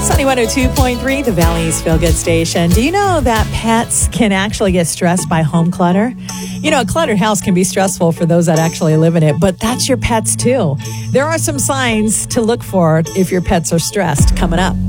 Sunny 102.3, the Valley's Feel Good Station. Do you know that pets can actually get stressed by home clutter? You know, a cluttered house can be stressful for those that actually live in it, but that's your pets too. There are some signs to look for if your pets are stressed coming up.